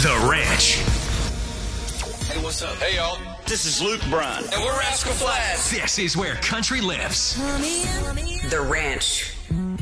The Ranch. Hey, what's up? Hey, y'all. This is Luke Bryan. And we're Rascal Flatts. This is where country lives. The Ranch.